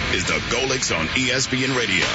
is the Golics on ESPN Radio.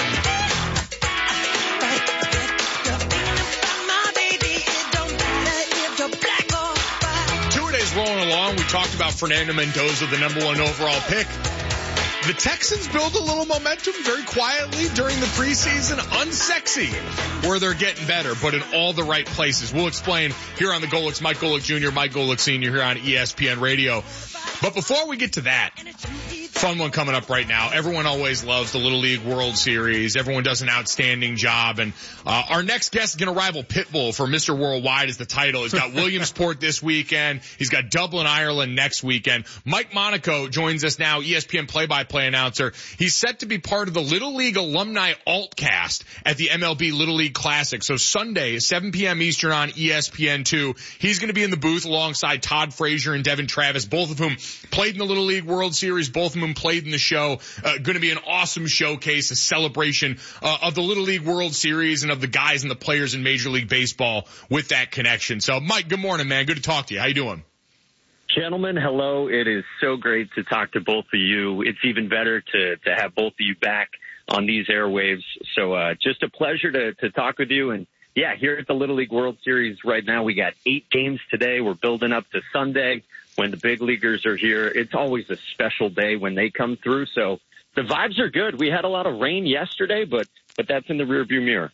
Rolling along, we talked about Fernando Mendoza, the number 1 overall pick. The Texans build a little momentum very quietly during the preseason. Unsexy, where they're getting better, but in all the right places. We'll explain here on the Golics. Mike Golic Jr., Mike Golic Sr. here on ESPN Radio. But before we get to that, fun one coming up right now. Everyone always loves the Little League World Series. Everyone does an outstanding job. And our next guest is going to rival Pitbull for Mr. Worldwide as the title. He's got Williamsport this weekend. He's got Dublin, Ireland next weekend. Mike Monaco joins us now, ESPN play-by-play announcer. He's set to be part of the Little League Alumni Altcast at the MLB Little League Classic. So Sunday, 7 p.m. Eastern on ESPN2. He's going to be in the booth alongside Todd Frazier and Devin Travis, both of whom played in the Little League World Series, both of them played in the show. Going to be an awesome showcase, a celebration of the Little League World Series and of the guys and the players in Major League Baseball with that connection. So, Mike, good morning, man. Good to talk to you. How you doing? Gentlemen, hello. It is so great to talk to both of you. It's even better to have both of you back on these airwaves. So just a pleasure to talk with you. And, yeah, here at the Little League World Series right now, we got 8 games today. We're building up to Sunday when the big leaguers are here. It's always a special day when they come through. So the vibes are good. We had a lot of rain yesterday, but that's in the rearview mirror.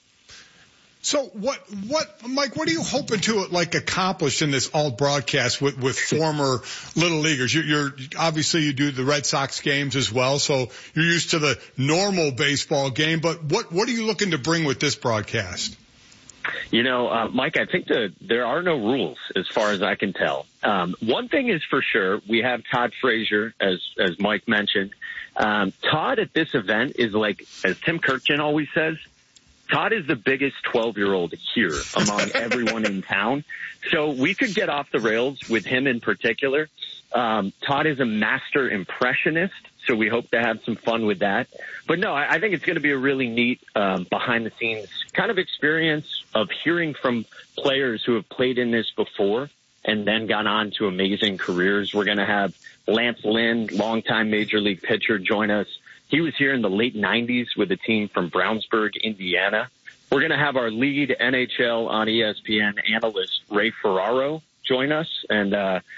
So what, Mike, what are you hoping to accomplish in this alt broadcast with former Little Leaguers? You're obviously you do the Red Sox games as well, so you're used to the normal baseball game, but what are you looking to bring with this broadcast? You know, Mike, I think there are no rules as far as I can tell. One thing is for sure, we have Todd Frazier, as Mike mentioned. Todd at this event is like, as Tim Kirkjian always says, Todd is the biggest 12-year-old here among everyone in town. So we could get off the rails with him in particular. Todd is a master impressionist, so we hope to have some fun with that. But no, I think it's going to be a really neat behind-the-scenes kind of experience of hearing from players who have played in this before and then gone on to amazing careers. We're going to have Lance Lynn, longtime Major League pitcher, join us. He was here in the late 90s with a team from Brownsburg, Indiana. We're going to have our lead NHL on ESPN analyst, Ray Ferraro, join us. And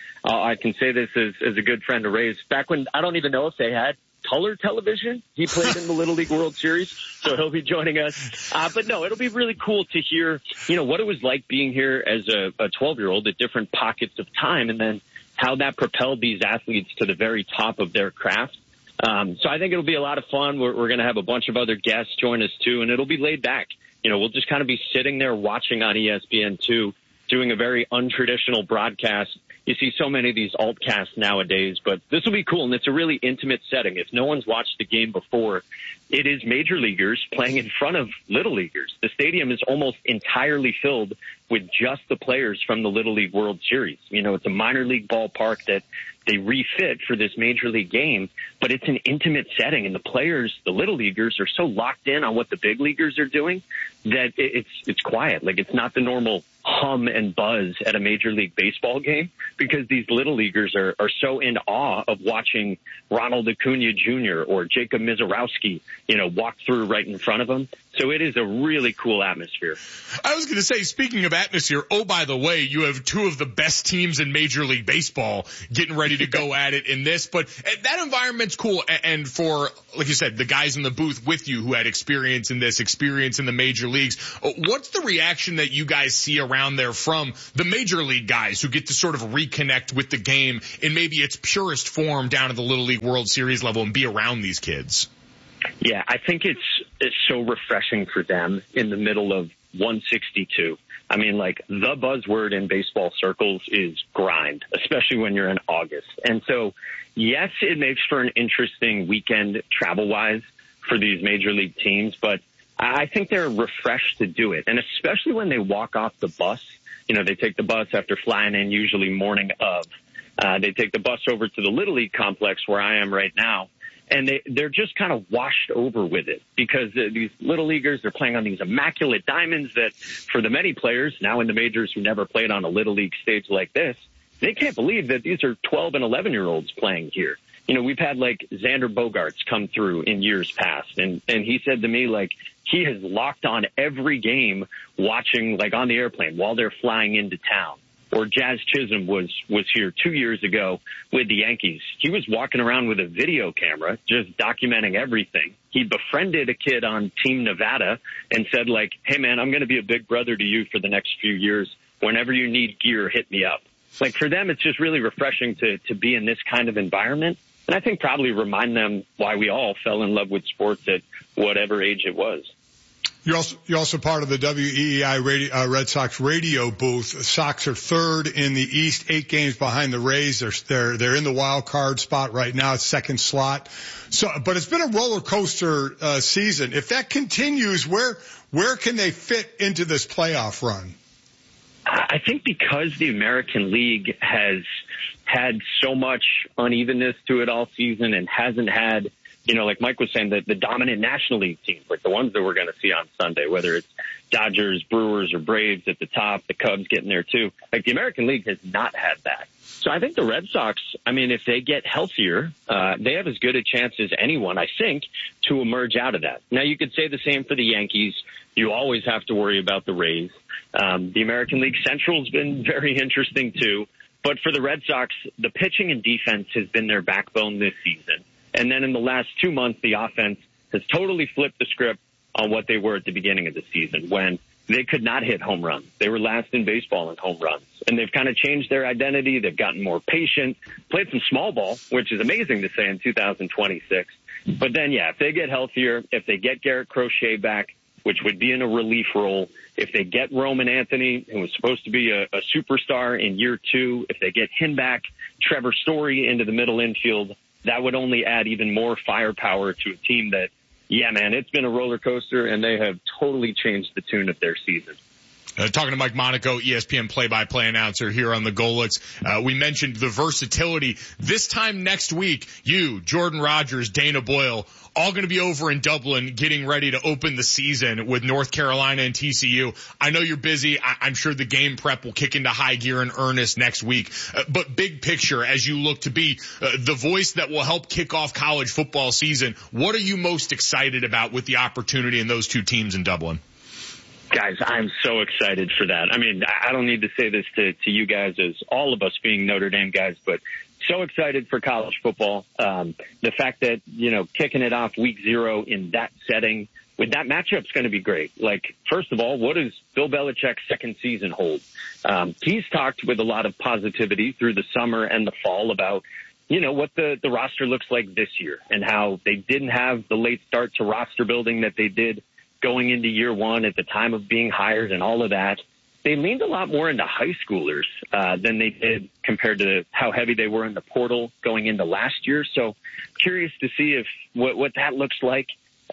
I can say this as a good friend of Ray's. Back when I don't even know if they had color television, he played in the Little League World Series, so he'll be joining us. But no, it'll be really cool to hear, what it was like being here as a 12-year-old at different pockets of time, and then how that propelled these athletes to the very top of their craft. So I think it'll be a lot of fun. We're going to have a bunch of other guests join us too, and it'll be laid back. We'll just kind of be sitting there watching on ESPN2, doing a very untraditional broadcast. You see so many of these altcasts nowadays, but this will be cool, and it's a really intimate setting. If no one's watched the game before, it is major leaguers playing in front of little leaguers. The stadium is almost entirely filled with just the players from the Little League World Series. It's a minor league ballpark that they refit for this major league game, but it's an intimate setting, and the players, the little leaguers, are so locked in on what the big leaguers are doing that it's quiet. Like, it's not the normal hum and buzz at a Major League Baseball game, because these little leaguers are so in awe of watching Ronald Acuna Jr. or Jacob Mizorowski, walk through right in front of them. So it is a really cool atmosphere. I was going to say, speaking of atmosphere, oh, by the way, you have 2 of the best teams in Major League Baseball getting ready to go at it in this. But that environment's cool. And for, like you said, the guys in the booth with you who had experience in this, experience in the major leagues, what's the reaction that you guys see around there from the major league guys who get to sort of reconnect with the game in maybe its purest form down at the Little League World Series level and be around these kids? Yeah, I think it's so refreshing for them in the middle of 162. I mean, the buzzword in baseball circles is grind, especially when you're in August. And so, yes, it makes for an interesting weekend travel-wise for these major league teams, but I think they're refreshed to do it. And especially when they walk off the bus, they take the bus after flying in, usually morning of. They take the bus over to the Little League complex where I am right now. And they're just kind of washed over with it, because these little leaguers, they're playing on these immaculate diamonds that, for the many players now in the majors who never played on a little league stage like this, they can't believe that these are 12 and 11-year-olds playing here. we've had like Xander Bogaerts come through in years past. And he said to me, like, he has locked on every game watching, like, on the airplane while they're flying into town. Or Jazz Chisholm was here 2 years ago with the Yankees. He was walking around with a video camera, just documenting everything. He befriended a kid on Team Nevada and said, like, hey, man, I'm going to be a big brother to you for the next few years. Whenever you need gear, hit me up. Like, for them, it's just really refreshing to be in this kind of environment. And I think probably remind them why we all fell in love with sports at whatever age it was. You're also part of the WEEI Red Sox radio booth. Sox are third in the East, 8 games behind the Rays. They're in the wild card spot right now, second slot. So, but it's been a roller coaster season. If that continues, where can they fit into this playoff run? I think because the American League has had so much unevenness to it all season and hasn't had, like Mike was saying, the dominant National League teams, like the ones that we're going to see on Sunday, whether it's Dodgers, Brewers, or Braves at the top, the Cubs getting there too. Like, the American League has not had that. So I think the Red Sox, I mean, if they get healthier, they have as good a chance as anyone, I think, to emerge out of that. Now, you could say the same for the Yankees. You always have to worry about the Rays. The American League Central has been very interesting too. But for the Red Sox, the pitching and defense has been their backbone this season. And then in the last 2 months, the offense has totally flipped the script on what they were at the beginning of the season when they could not hit home runs. They were last in baseball in home runs. And they've kind of changed their identity. They've gotten more patient, played some small ball, which is amazing to say in 2026. But then, yeah, if they get healthier, if they get Garrett Crochet back, which would be in a relief role, if they get Roman Anthony, who was supposed to be a superstar in year 2, if they get him back, Trevor Story into the middle infield, that would only add even more firepower to a team that, yeah, man, it's been a roller coaster, and they have totally changed the tune of their season. Talking to Mike Monaco, ESPN play-by-play announcer here on the Golix. We mentioned the versatility. This time next week, you, Jordan Rogers, Dana Boyle, all going to be over in Dublin getting ready to open the season with North Carolina and TCU. I know you're busy. I'm sure the game prep will kick into high gear in earnest next week. But big picture, as you look to be the voice that will help kick off college football season, what are you most excited about with the opportunity in those two teams in Dublin? Guys, I'm so excited for that. I mean, I don't need to say this to you guys as all of us being Notre Dame guys, but so excited for college football. The fact that, kicking it off week 0 in that setting with that matchup is going to be great. Like, first of all, what does Bill Belichick's second season hold? He's talked with a lot of positivity through the summer and the fall about, what the roster looks like this year and how they didn't have the late start to roster building that they did going into year 1 at the time of being hired and all of that. They leaned a lot more into high schoolers than they did compared to how heavy they were in the portal going into last year. So curious to see if what that looks like.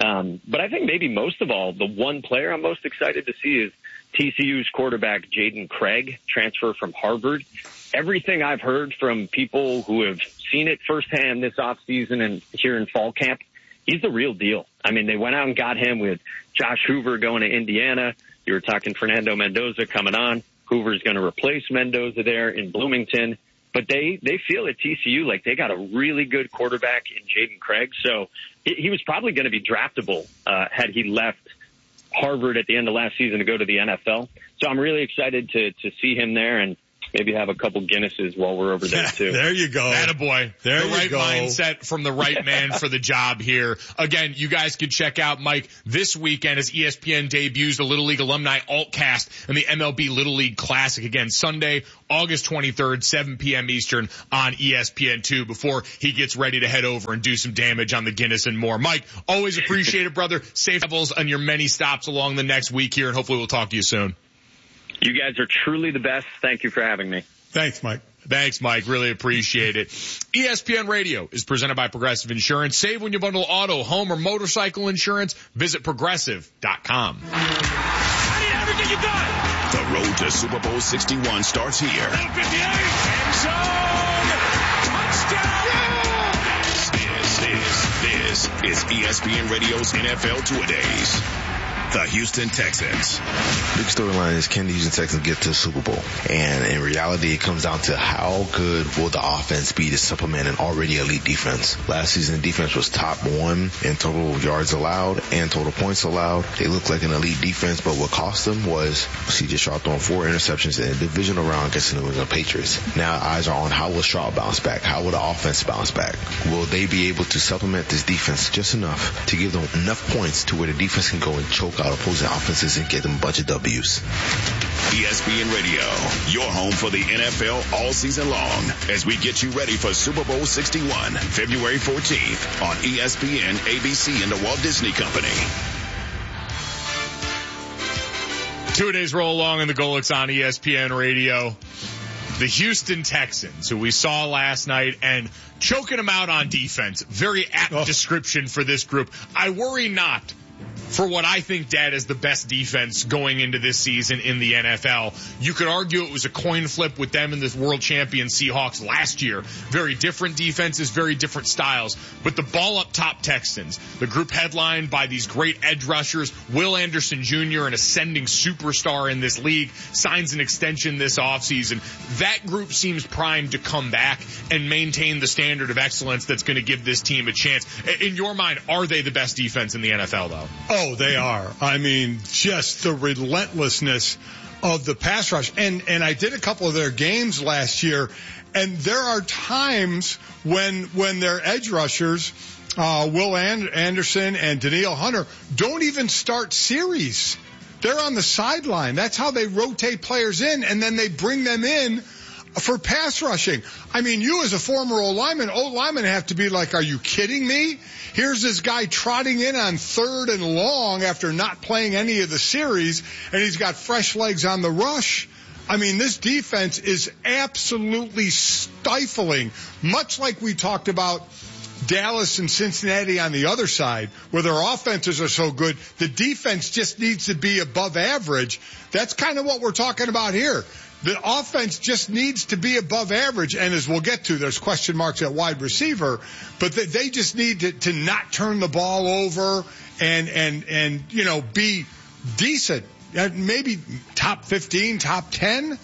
But I think maybe most of all, the one player I'm most excited to see is TCU's quarterback, Jaden Craig, transfer from Harvard. Everything I've heard from people who have seen it firsthand this offseason and here in fall camp, he's the real deal. I mean, they went out and got him with Josh Hoover going to Indiana. You were talking Fernando Mendoza coming on. Hoover's going to replace Mendoza there in Bloomington. But they feel at TCU like they got a really good quarterback in Jaden Craig. So he was probably going to be draftable had he left Harvard at the end of last season to go to the NFL. So I'm really excited to see him there and maybe have a couple Guinnesses while we're over there, too. There you go. Attaboy. There the you right go. mindset from the right man for the job here. Again, you guys can check out Mike this weekend as ESPN debuts the Little League Alumni Altcast and the MLB Little League Classic. Again, Sunday, August 23rd, 7 p.m. Eastern on ESPN2 before he gets ready to head over and do some damage on the Guinness and more. Mike, always appreciate it, brother. Safe travels on your many stops along the next week here, and hopefully we'll talk to you soon. You guys are truly the best. Thank you for having me. Thanks, Mike. Thanks, Mike. Really appreciate it. ESPN Radio is presented by Progressive Insurance. Save when you bundle auto, home, or motorcycle insurance. Visit Progressive.com. I need everything you got. The road to Super Bowl 61 starts here. 58, end zone, touchdown. This is ESPN Radio's NFL Two-A-Days. the Houston Texans. Big storyline is, can the Houston Texans get to the Super Bowl? And in reality, it comes down to how good will the offense be to supplement an already elite defense. Last season, the defense was top 1 in total yards allowed and total points allowed. They looked like an elite defense, but what cost them was C.J. Stroud throwing 4 interceptions in a divisional round against the New England Patriots. Now eyes are on how will Stroud bounce back? How will the offense bounce back? Will they be able to supplement this defense just enough to give them enough points to where the defense can go and choke out opposing offenses and get them a bunch of W's? ESPN Radio, your home for the NFL all season long, as we get you ready for Super Bowl 61, February 14th on ESPN, ABC, and the Walt Disney Company. 2 days roll along in the Golics on ESPN Radio. The Houston Texans, who we saw last night, and choking them out on defense. Very apt description for this group. I worry not for what I think, Dad, is the best defense going into this season in the NFL. You could argue it was a coin flip with them and the world champion Seahawks last year. Very different defenses, very different styles. But the ball up top Texans, the group headlined by these great edge rushers, Will Anderson Jr., an ascending superstar in this league, signs an extension this offseason. That group seems primed to come back and maintain the standard of excellence that's going to give this team a chance. In your mind, are they the best defense in the NFL, though? Oh, they are. I mean, just the relentlessness of the pass rush. And I did a couple of their games last year, and there are times when their edge rushers, Will Anderson and Danielle Hunter, don't even start series. They're on the sideline. That's how they rotate players in, and then they bring them in for pass rushing. I mean, you as a former O-lineman have to be like, are you kidding me? Here's this guy trotting in on 3rd and long after not playing any of the series, and he's got fresh legs on the rush. I mean, this defense is absolutely stifling, much like we talked about Dallas and Cincinnati on the other side, where their offenses are so good. The defense just needs to be above average. That's kind of what we're talking about here. The offense just needs to be above average, and as we'll get to, there's question marks at wide receiver, but they just need to not turn the ball over and you know, be decent, maybe top 15, top 10.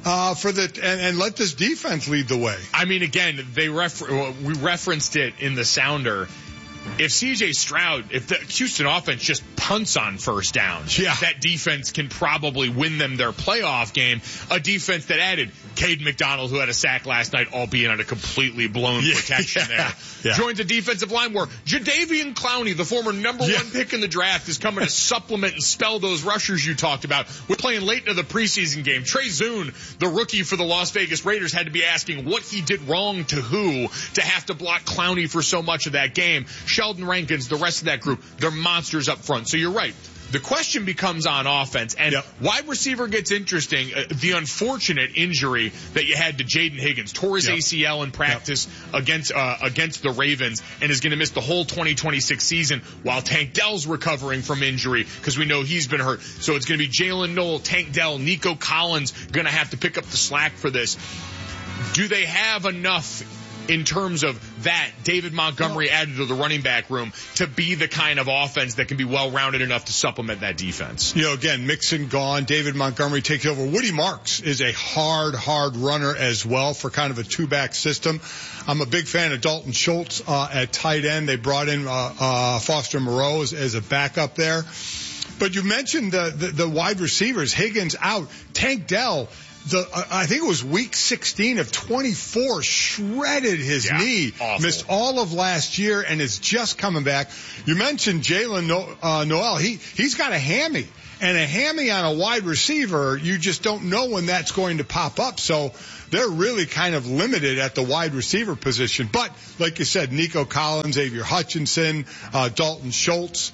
And let this defense lead the way. I mean, again, we referenced it in the sounder. If C.J. Stroud, if the Houston offense just punts on first downs, that defense can probably win them their playoff game. A defense that added Caden McDonald, who had a sack last night, albeit on a completely blown protection there. Joins a defensive line where Jadeveon Clowney, the former number 1 pick in the draft, is coming to supplement and spell those rushers you talked about. We're playing late into the preseason game. Trey Zune, the rookie for the Las Vegas Raiders, had to be asking what he did wrong to who to have to block Clowney for so much of that game. Sheldon Rankins, the rest of that group, they're monsters up front. So you're right. The question becomes on offense, and wide receiver gets interesting. The unfortunate injury that you had to Jaden Higgins, tore his ACL in practice against the Ravens, and is going to miss the whole 2026 season while Tank Dell's recovering from injury, because we know he's been hurt. So it's going to be Jalen Noel, Tank Dell, Nico Collins going to have to pick up the slack for this. Do they have enough in terms of that David Montgomery added to the running back room to be the kind of offense that can be well-rounded enough to supplement that defense? You know, again, Mixon gone, David Montgomery takes over. Woody Marks is a hard runner as well for kind of a two-back system. I'm a big fan of Dalton Schultz at tight end. They brought in Foster Moreau as a backup there. But you mentioned the wide receivers, Higgins out, Tank Dell. I think it was week 16 of 24, shredded his knee, awful. Missed all of last year, and is just coming back. You mentioned Jalen Noel. He's got a hammy, and a hammy on a wide receiver, you just don't know when that's going to pop up. So they're really kind of limited at the wide receiver position. But like you said, Nico Collins, Xavier Hutchinson, Dalton Schultz.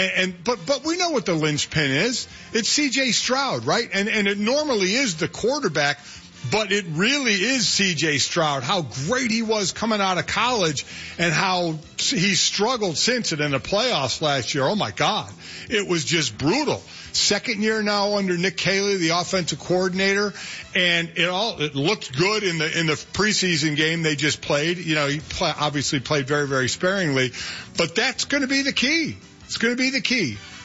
But we know what the linchpin is. It's C.J. Stroud, right? And it normally is the quarterback, but it really is C.J. Stroud. How great he was coming out of college and how he struggled since it in the playoffs last year. Oh my God. It was just brutal. Second year now under Nick Caley, the offensive coordinator, and it looked good in the preseason game they just played. You know, he obviously played very, very sparingly, but that's going to be the key. It's going to be the key.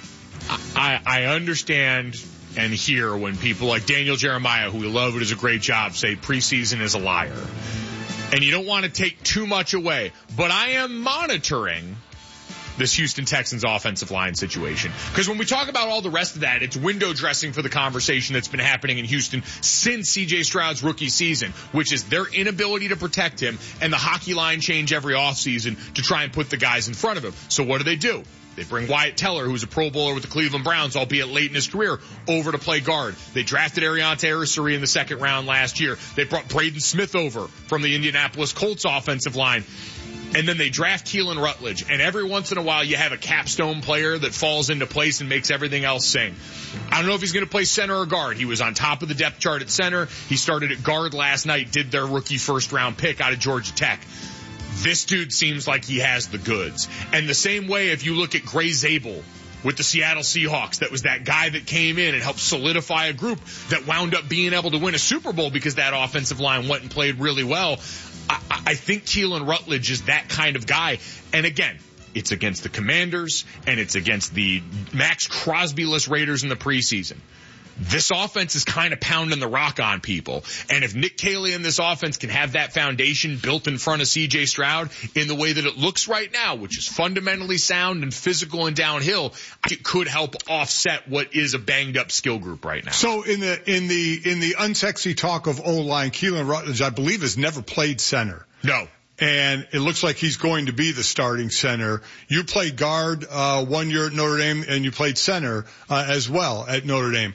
I understand and hear when people like Daniel Jeremiah, who we love, who does a great job, say preseason is a liar. And you don't want to take too much away. But I am monitoring this Houston Texans offensive line situation. Because when we talk about all the rest of that, it's window dressing for the conversation that's been happening in Houston since C.J. Stroud's rookie season, which is their inability to protect him and the hockey line change every offseason to try and put the guys in front of him. So what do? They bring Wyatt Teller, who's a Pro Bowler with the Cleveland Browns, albeit late in his career, over to play guard. They drafted Ariante Arasuri in the second round last year. They brought Braden Smith over from the Indianapolis Colts offensive line. And then they draft Keelan Rutledge. And every once in a while you have a capstone player that falls into place and makes everything else sing. I don't know if he's going to play center or guard. He was on top of the depth chart at center. He started at guard last night, did their rookie first round pick out of Georgia Tech. This dude seems like he has the goods. And the same way, if you look at Gray Zabel with the Seattle Seahawks, that was that guy that came in and helped solidify a group that wound up being able to win a Super Bowl because that offensive line went and played really well. I think Keelan Rutledge is that kind of guy. And again, it's against the Commanders and it's against the Max Crosby-less Raiders in the preseason. This offense is kind of pounding the rock on people. And if Nick Caley and this offense can have that foundation built in front of C.J. Stroud in the way that it looks right now, which is fundamentally sound and physical and downhill, it could help offset what is a banged up skill group right now. So in the unsexy talk of O-line, Keelan Rutledge, I believe, has never played center. No. And it looks like he's going to be the starting center. You played guard 1 year at Notre Dame, and you played center as well at Notre Dame.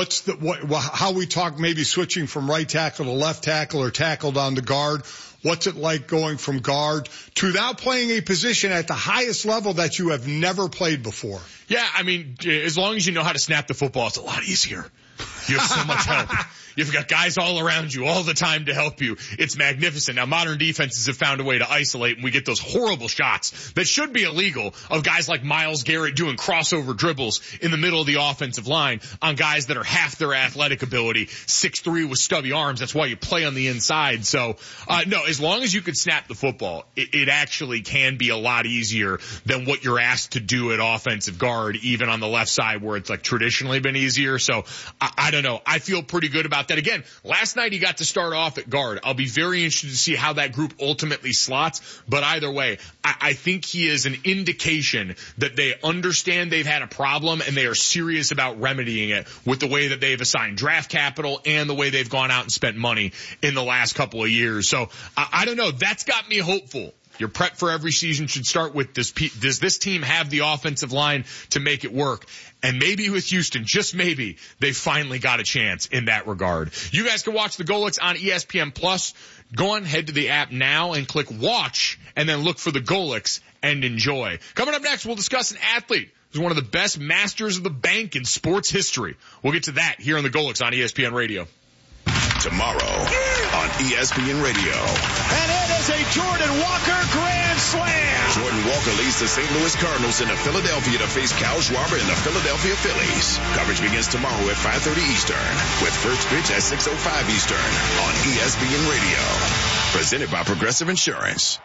How we talk maybe switching from right tackle to left tackle or tackle down to guard? What's it like going from guard to now playing a position at the highest level that you have never played before? Yeah, I mean, as long as you know how to snap the football, it's a lot easier. You have so much help. You've got guys all around you all the time to help you. It's magnificent. Now, modern defenses have found a way to isolate, and we get those horrible shots that should be illegal of guys like Myles Garrett doing crossover dribbles in the middle of the offensive line on guys that are half their athletic ability, 6'3" with stubby arms. That's why you play on the inside. So, no, as long as you can snap the football, it actually can be a lot easier than what you're asked to do at offensive guard, even on the left side where it's like traditionally been easier. So, I don't know. I feel pretty good about that. Again, last night he got to start off at guard. I'll be very interested to see how that group ultimately slots. But either way, I think he is an indication that they understand they've had a problem and they are serious about remedying it with the way that they've assigned draft capital and the way they've gone out and spent money in the last couple of years. So I don't know. That's got me hopeful. Your prep for every season should start with does this team have the offensive line to make it work? And maybe with Houston, just maybe, they finally got a chance in that regard. You guys can watch the Golics on ESPN Plus. Go on, head to the app now and click watch and then look for the Golics and enjoy. Coming up next, we'll discuss an athlete who's one of the best masters of the bank in sports history. We'll get to that here on the Golics on ESPN Radio. Tomorrow on ESPN Radio. And it is a Jordan Walker grand slam. Jordan Walker leads the St. Louis Cardinals into Philadelphia to face Kyle Schwarber and the Philadelphia Phillies. Coverage begins tomorrow at 5:30 Eastern with first pitch at 6:05 Eastern on ESPN Radio. Presented by Progressive Insurance.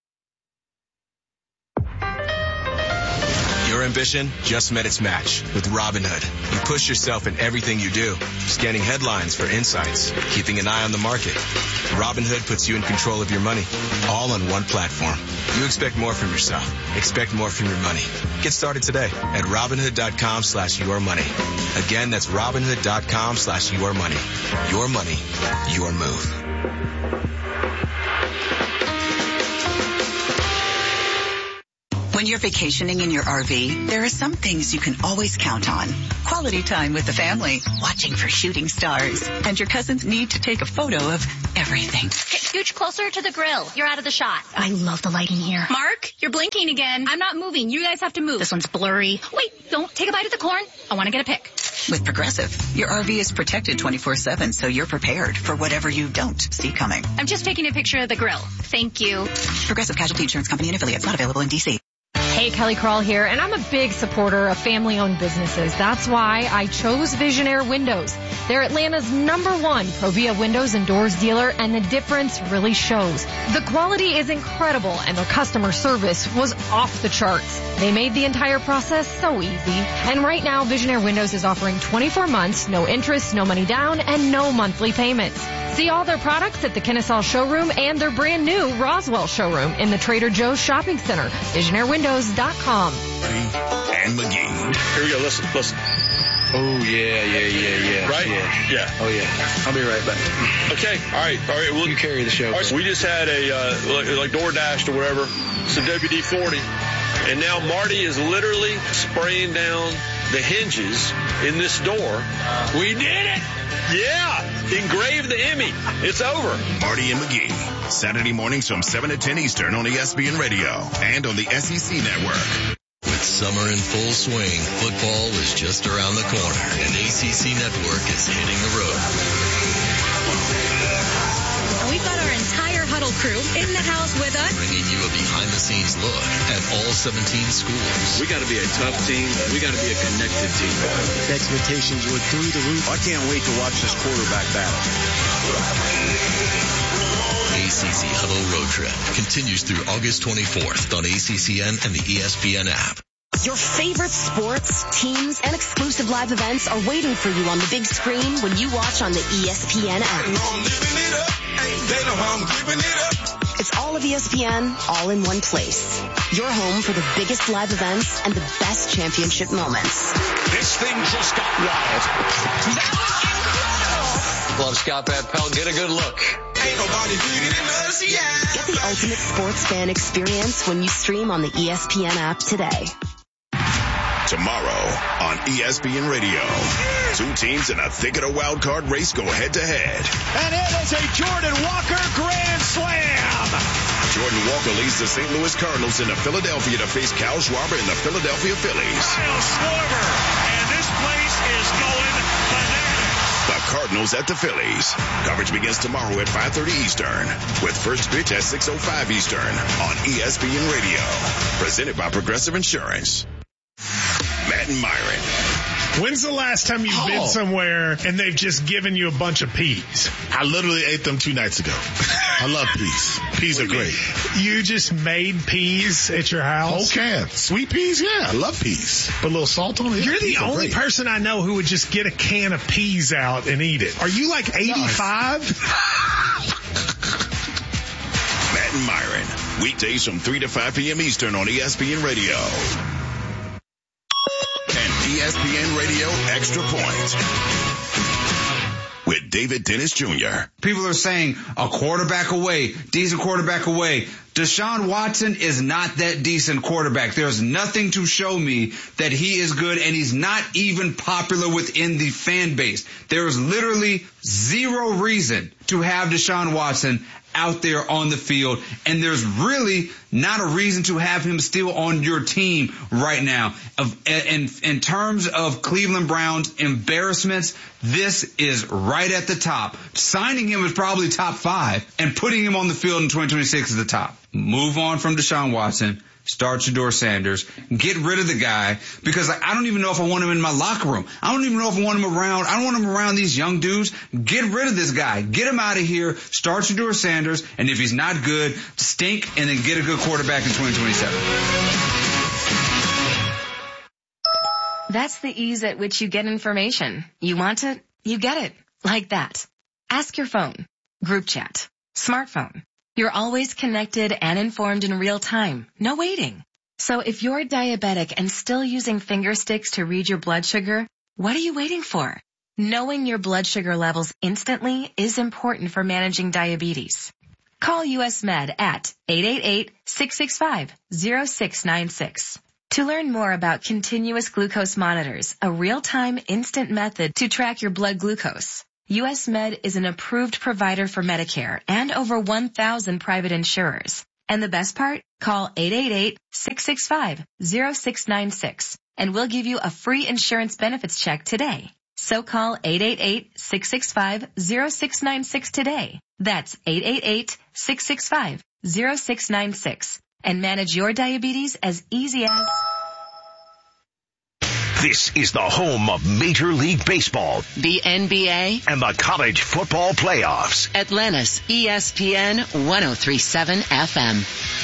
Your ambition just met its match with Robinhood. You push yourself in everything you do, scanning headlines for insights, keeping an eye on the market. Robinhood puts you in control of your money, all on one platform. You expect more from yourself. Expect more from your money. Get started today at Robinhood.com/yourmoney. Again, that's Robinhood.com/yourmoney. Your money, your move. When you're vacationing in your RV, there are some things you can always count on. Quality time with the family, watching for shooting stars, and your cousins need to take a photo of everything. Okay, scooch closer to the grill. You're out of the shot. I love the lighting here. Mark, you're blinking again. I'm not moving. You guys have to move. This one's blurry. Wait, don't take a bite of the corn. I want to get a pic. With Progressive, your RV is protected 24/7, so you're prepared for whatever you don't see coming. I'm just taking a picture of the grill. Thank you. Progressive Casualty Insurance Company and affiliates, not available in D.C. Hey, Kelly Crawl here, and I'm a big supporter of family-owned businesses. That's why I chose Visionaire Windows. They're Atlanta's #1 Provia windows and doors dealer, and the difference really shows. The quality is incredible, and their customer service was off the charts. They made the entire process so easy. And right now, Visionaire Windows is offering 24 months, no interest, no money down, and no monthly payments. See all their products at the Kennesaw showroom and their brand new Roswell showroom in the Trader Joe's shopping center. VisionaireWindows.com. And McGee. Here we go. Listen. Oh, yeah. Right? Yeah. Oh, yeah. I'll be right back. Okay. All right. Well, you carry the show. All right, so we just had like DoorDash or whatever, some WD-40, and now Marty is literally spraying down the hinges in this door. We did it! Yeah! Engrave the Emmy. It's over. Marty and McGee. Saturday mornings from 7 to 10 Eastern on ESPN Radio and on the SEC Network. With summer in full swing, football is just around the corner, and ACC Network is hitting the road. We've got our entire Huddle crew in the house with us, bringing you a behind-the-scenes look at all 17 schools. We got to be a tough team. We got to be a connected team. The expectations were through the roof. I can't wait to watch this quarterback battle. ACC Huddle Road Trip continues through August 24th on ACCN and the ESPN app. Your favorite sports, teams, and exclusive live events are waiting for you on the big screen when you watch on the ESPN app. It's all of ESPN, all in one place. Your home for the biggest live events and the best championship moments. This thing just got wild. That was incredible. Love Scott Van Pelt. Get a good look. Ain't nobody bigger than us, yeah. Get the ultimate sports fan experience when you stream on the ESPN app today. Tomorrow on ESPN Radio, two teams in a thick of the wild card race go head to head. And it is a Jordan Walker grand slam. Jordan Walker leads the St. Louis Cardinals into Philadelphia to face Kyle Schwarber and the Philadelphia Phillies. Kyle Schwarber, and this place is going bananas. The Cardinals at the Phillies. Coverage begins tomorrow at 5:30 Eastern with first pitch at 6:05 Eastern on ESPN Radio. Presented by Progressive Insurance. Matt and Myron. When's the last time you've been somewhere and they've just given you a bunch of peas? I literally ate them 2 nights ago. I love peas. Peas are great. You just made peas at your house? Whole can. Sweet peas, yeah. I love peas. Put a little salt on it. You're the only person I know who would just get a can of peas out and eat it. Are you like 85? Matt and Myron. Weekdays from 3 to 5 p.m. Eastern on ESPN Radio. And ESPN Radio Extra Point with David Dennis Jr. People are saying a quarterback away, decent quarterback away. Deshaun Watson is not that decent quarterback. There's nothing to show me that he is good, and he's not even popular within the fan base. There is literally zero reason to have Deshaun Watson out there on the field, and there's really not a reason to have him still on your team right now. In terms of Cleveland Browns embarrassments, this is right at the top. Signing him is probably top 5, and putting him on the field in 2026 is the top. Move on from Deshaun Watson. Start Shedeur Sanders. Get rid of the guy, because I don't even know if I want him in my locker room. I don't even know if I want him around. I don't want him around these young dudes. Get rid of this guy. Get him out of here. Start Shedeur Sanders. And if he's not good, stink and then get a good quarterback in 2027. That's the ease at which you get information. You want it, you get it. Like that. Ask your phone. Group chat. Smartphone. You're always connected and informed in real time. No waiting. So if you're diabetic and still using finger sticks to read your blood sugar, what are you waiting for? Knowing your blood sugar levels instantly is important for managing diabetes. Call US Med at 888-665-0696. To learn more about continuous glucose monitors, a real-time instant method to track your blood glucose. US Med is an approved provider for Medicare and over 1,000 private insurers. And the best part? Call 888-665-0696 and we'll give you a free insurance benefits check today. So call 888-665-0696 today. That's 888-665-0696. and manage your diabetes as easy as... This is the home of Major League Baseball, the NBA, and the college football playoffs. Atlanta's ESPN 103.7 FM.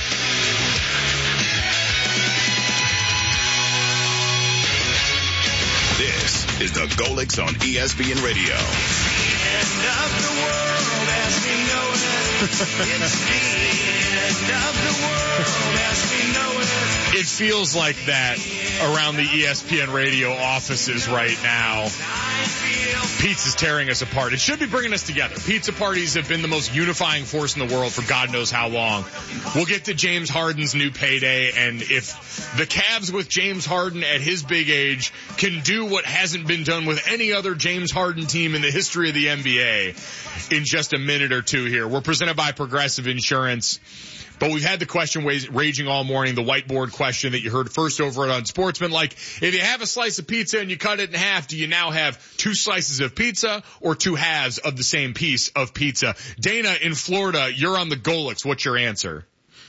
This is the Golix on ESPN Radio. End of the world as we know it. It's the end of the world as we know it. It feels like that around the ESPN Radio offices right now. Pizza's tearing us apart. It should be bringing us together. Pizza parties have been the most unifying force in the world for God knows how long. We'll get to James Harden's new payday, and if the Cavs with James Harden at his big age can do what hasn't been done with any other James Harden team in the history of the NBA in just a minute or two here. We're presented by Progressive Insurance. But we've had the question raging all morning, the whiteboard question that you heard first over on Sportsman. Like, if you have a slice of pizza and you cut it in half, do you now have two slices of pizza or two halves of the same piece of pizza? Dana in Florida, you're on the Golix. What's your answer?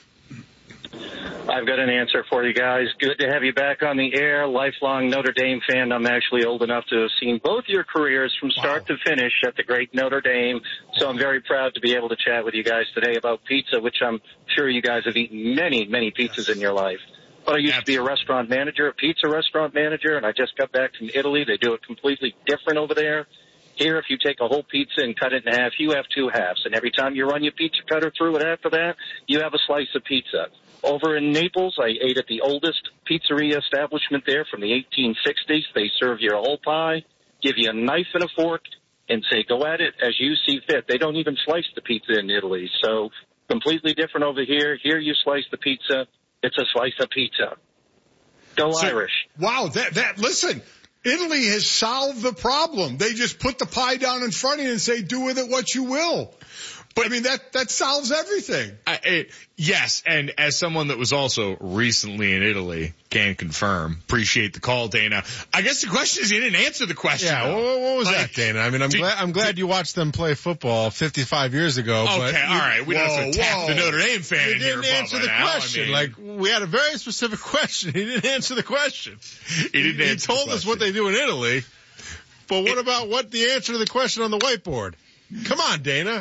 I've got an answer for you guys. Good to have you back on the air. Lifelong Notre Dame fan. I'm actually old enough to have seen both your careers from start to finish at the great Notre Dame. So I'm very proud to be able to chat with you guys today about pizza, which I'm sure you guys have eaten many, many pizzas in your life. But I used to be a restaurant manager, a pizza restaurant manager, and I just got back from Italy. They do it completely different over there. Here, if you take a whole pizza and cut it in half, you have two halves. And every time you run your pizza cutter through it after that, you have a slice of pizza. Over in Naples, I ate at the oldest pizzeria establishment there from the 1860s. They serve you a whole pie, give you a knife and a fork, and say, go at it as you see fit. They don't even slice the pizza in Italy. So completely different over here. Here you slice the pizza. It's a slice of pizza. Go Irish. Wow, listen, Italy has solved the problem. They just put the pie down in front of you and say, do with it what you will. But I mean, that solves everything. Yes, and as someone that was also recently in Italy, can confirm. Appreciate the call, Dana. I guess the question is, you didn't answer the question. Yeah, what was that, Dana? I mean, I'm glad you watched them play football 55 years ago. Okay, but all right. We don't have to attack the Notre Dame fan in here. He didn't answer the question. I mean, like, we had a very specific question. He didn't answer the question. He told us what they do in Italy. But what about what the answer to the question on the whiteboard? Come on, Dana.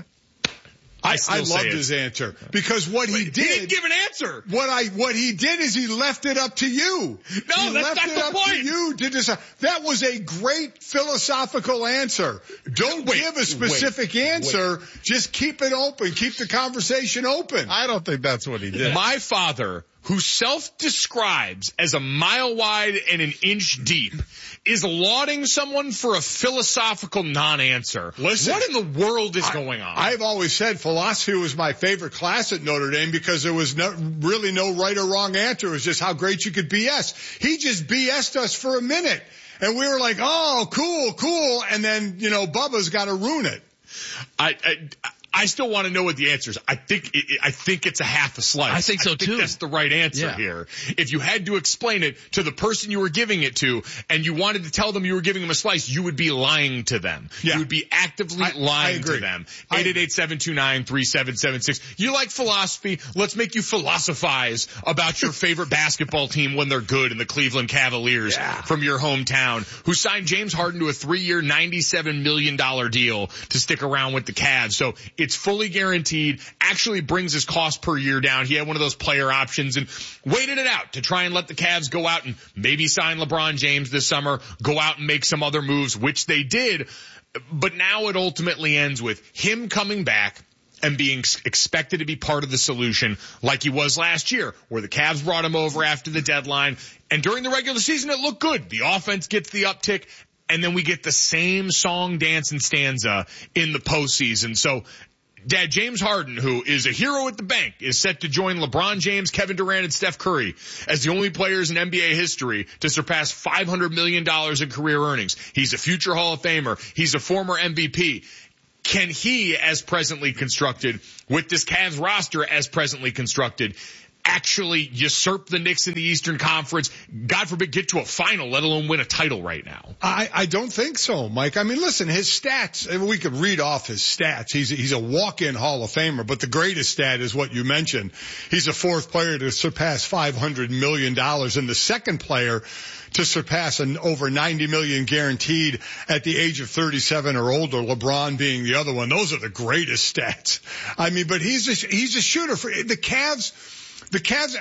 I loved his answer because what he did. He didn't give an answer. What he did is he left it up to you. No, that's not the point. To you to decide. That was a great philosophical answer. Don't give a specific answer. Just keep it open. Keep the conversation open. I don't think that's what he did. My father, who self-describes as a mile wide and an inch deep, is lauding someone for a philosophical non-answer. Listen, what in the world is going on? I've always said philosophy was my favorite class at Notre Dame because there was really no right or wrong answer. It was just how great you could BS. He just BS'd us for a minute. And we were like, oh, cool. And then, Bubba's got to ruin it. I still want to know what the answer is. I think it's a half a slice. I think so too. I think that's the right answer here. If you had to explain it to the person you were giving it to and you wanted to tell them you were giving them a slice, you would be lying to them. Yeah. You would be actively lying to them. 888-729-3776. You like philosophy? Let's make you philosophize about your favorite basketball team when they're good in the Cleveland Cavaliers from your hometown, who signed James Harden to a 3-year, $97 million deal to stick around with the Cavs. So it's fully guaranteed, actually brings his cost per year down. He had one of those player options and waited it out to try and let the Cavs go out and maybe sign LeBron James this summer, go out and make some other moves, which they did. But now it ultimately ends with him coming back and being expected to be part of the solution like he was last year, where the Cavs brought him over after the deadline. And during the regular season, it looked good. The offense gets the uptick. And then we get the same song, dance, and stanza in the postseason. So, Dad, James Harden, who is a hero at the bank, is set to join LeBron James, Kevin Durant, and Steph Curry as the only players in NBA history to surpass $500 million in career earnings. He's a future Hall of Famer. He's a former MVP. Can he, as presently constructed, with this Cavs roster as presently constructed, actually usurp the Knicks in the Eastern Conference, God forbid, get to a final, let alone win a title right now? I don't think so, Mike. I mean, listen, his stats, we could read off his stats. He's a walk-in Hall of Famer, but the greatest stat is what you mentioned. He's the fourth player to surpass $500 million and the second player to surpass over $90 million guaranteed at the age of 37 or older, LeBron being the other one. Those are the greatest stats. I mean, but he's a shooter for the Cavs. The Cavs,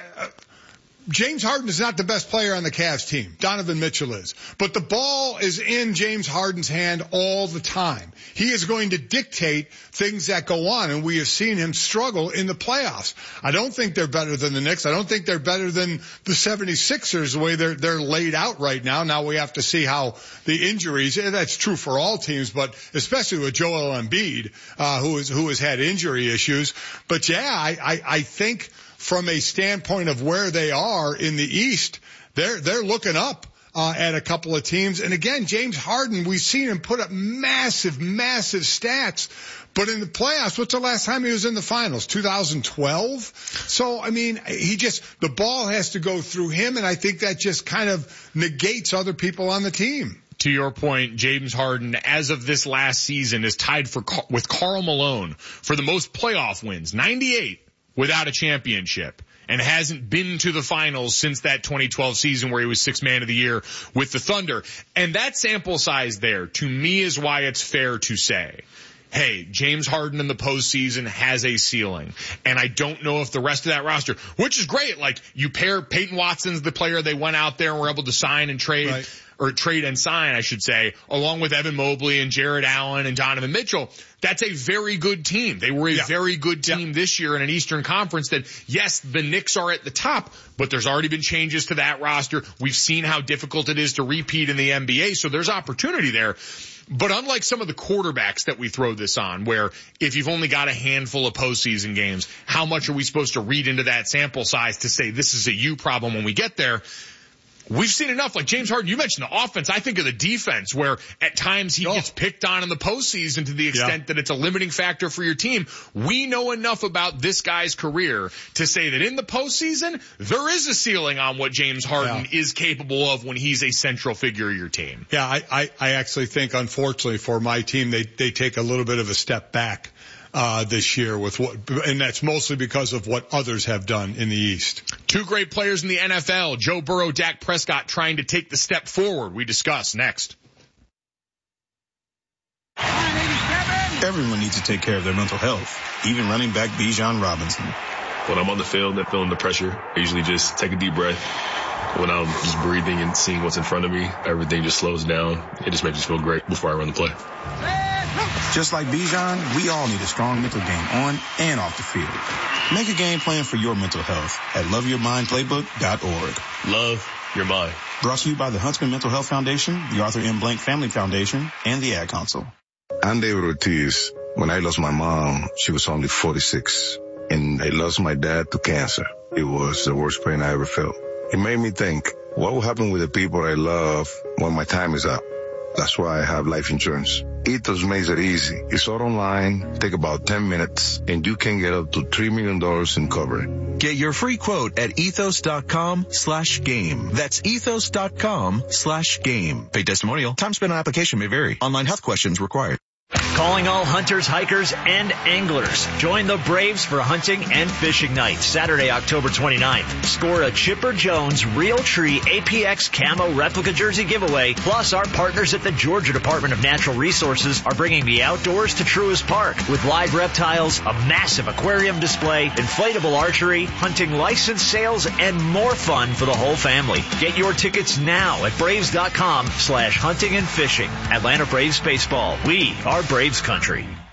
James Harden is not the best player on the Cavs team. Donovan Mitchell is. But the ball is in James Harden's hand all the time. He is going to dictate things that go on, and we have seen him struggle in the playoffs. I don't think they're better than the Knicks. I don't think they're better than the 76ers, the way they're laid out right now. Now we have to see how the injuries, and that's true for all teams, but especially with Joel Embiid, who has had injury issues. But yeah, I think from a standpoint of where they are in the East, they're looking up at a couple of teams. And again, James Harden, we've seen him put up massive stats. But in the playoffs, what's the last time he was in the finals? 2012? So, I mean, the ball has to go through him, and I think that just kind of negates other people on the team. To your point, James Harden, as of this last season, is tied with Karl Malone for the most playoff wins, 98. Without a championship, and hasn't been to the finals since that 2012 season where he was sixth man of the year with the Thunder. And that sample size there, to me, is why it's fair to say, hey, James Harden in the postseason has a ceiling. And I don't know if the rest of that roster, which is great, like you pair Peyton Watson's the player they went out there and were able to sign and trade. Right. Or trade and sign, I should say, along with Evan Mobley and Jared Allen and Donovan Mitchell. That's a very good team. They were a very good team this year in an Eastern Conference that, yes, the Knicks are at the top, but there's already been changes to that roster. We've seen how difficult it is to repeat in the NBA, so there's opportunity there. But unlike some of the quarterbacks that we throw this on, where if you've only got a handful of postseason games, how much are we supposed to read into that sample size to say this is a you problem when we get there? We've seen enough. Like James Harden, you mentioned the offense. I think of the defense where at times he gets picked on in the postseason to the extent that it's a limiting factor for your team. We know enough about this guy's career to say that in the postseason, there is a ceiling on what James Harden is capable of when he's a central figure of your team. Yeah, I actually think, unfortunately for my team, they take a little bit of a step back this year and that's mostly because of what others have done in the East. Two great players in the NFL, Joe Burrow, Dak Prescott, trying to take the step forward. We discuss next. Everyone needs to take care of their mental health, even running back Bijan Robinson. When I'm on the field and feeling the pressure, I usually just take a deep breath. When I'm just breathing and seeing what's in front of me, everything just slows down. It just makes me feel great before I run the play. Just like Bijan, we all need a strong mental game on and off the field. Make a game plan for your mental health at loveyourmindplaybook.org. Love your mind. Brought to you by the Huntsman Mental Health Foundation, the Arthur M. Blank Family Foundation, and the Ad Council. I'm David Ortiz. When I lost my mom, she was only 46, and I lost my dad to cancer. It was the worst pain I ever felt. It made me think, what will happen with the people I love when my time is up? That's why I have life insurance. Ethos makes it easy. It's all online, take about 10 minutes, and you can get up to $3 million in coverage. Get your free quote at ethos.com/game. That's ethos.com/game. Paid testimonial. Time spent on application may vary. Online health questions required. Calling all hunters, hikers, and anglers. Join the Braves for hunting and fishing night, Saturday, October 29th. Score a Chipper Jones Realtree APX Camo replica jersey giveaway. Plus, our partners at the Georgia Department of Natural Resources are bringing the outdoors to Truist Park with live reptiles, a massive aquarium display, inflatable archery, hunting license sales, and more fun for the whole family. Get your tickets now at Braves.com/hunting and fishing. Atlanta Braves Baseball. We are Braves Country.